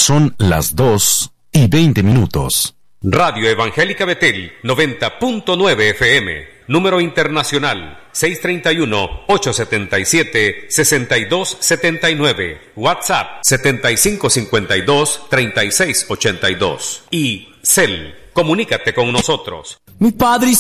Son las 2:20. Radio Evangélica Betel, 90.9 FM. Número internacional, 631-877-6279. WhatsApp, 7552-3682. Y CEL, comunícate con nosotros. Mi padre